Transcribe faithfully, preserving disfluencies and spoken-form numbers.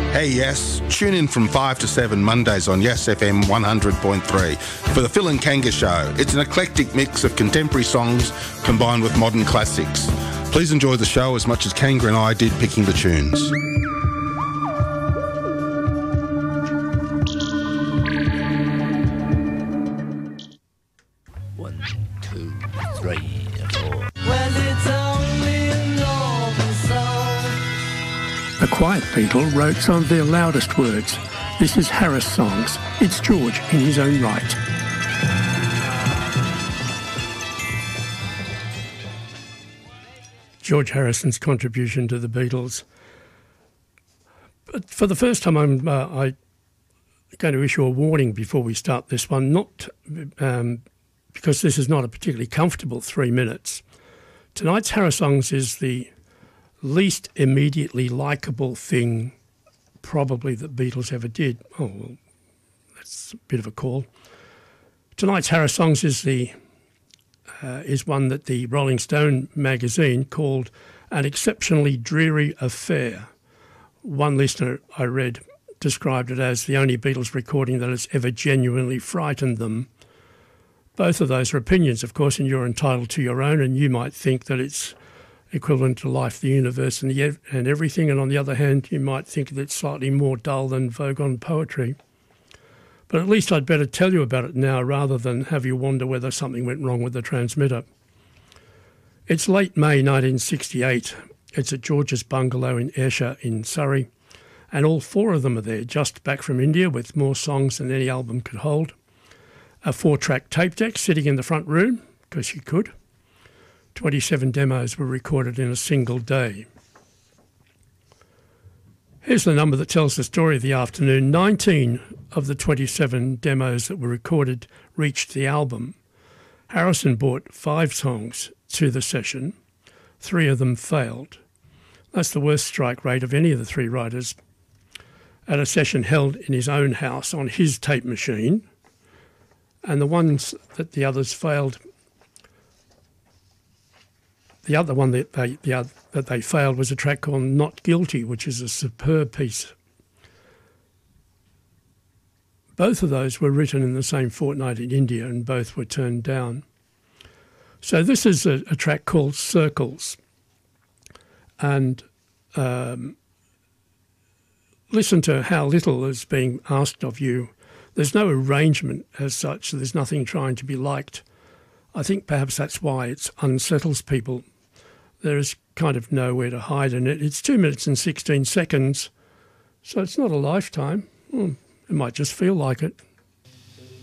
Hey Yes, tune in from five to seven Mondays on Yes F M one hundred point three for the Phil and Kanga Show. It's an eclectic mix of contemporary songs combined with modern classics. Please enjoy the show as much as Kanga and I did picking the tunes. One, two, three, four. Well, it's only a northern song. The Quiet Beatle wrote some of their loudest words. This is Harris Songs. It's George in his own right. George Harrison's contribution to the Beatles. But for the first time, I'm uh, I going to issue a warning before we start this one, not um, because this is not a particularly comfortable three minutes. Tonight's Harris Songs is the least immediately likeable thing probably that Beatles ever did. Oh, well, that's a bit of a call. Tonight's Harris Songs is the uh, is one that the Rolling Stone magazine called an exceptionally dreary affair. One listener I read described it as the only Beatles recording that has ever genuinely frightened them. Both of those are opinions, of course, and you're entitled to your own, and you might think that it's equivalent to life, the universe, and, the, and everything, and on the other hand, you might think that it's slightly more dull than Vogon poetry. But at least I'd better tell you about it now rather than have you wonder whether something went wrong with the transmitter. It's late May nineteen sixty-eight. It's at George's bungalow in Ayrshire in Surrey, and all four of them are there, just back from India with more songs than any album could hold. A four-track tape deck sitting in the front room, because you could. twenty-seven demos were recorded in a single day. Here's the number that tells the story of the afternoon. nineteen of the twenty-seven demos that were recorded reached the album. Harrison brought five songs to the session. Three of them failed. That's the worst strike rate of any of the three writers. At a session held in his own house on his tape machine, and the ones that the others failed, the other one that they, the other, that they failed was a track called Not Guilty, which is a superb piece. Both of those were written in the same fortnight in India, and both were turned down. So this is a, a track called Circles. And um, listen to how little is being asked of you. There's no arrangement as such, so there's nothing trying to be liked. I think perhaps that's why it unsettles people. There is kind of nowhere to hide in it. It's two minutes and sixteen seconds, so it's not a lifetime. Hmm, it might just feel like it.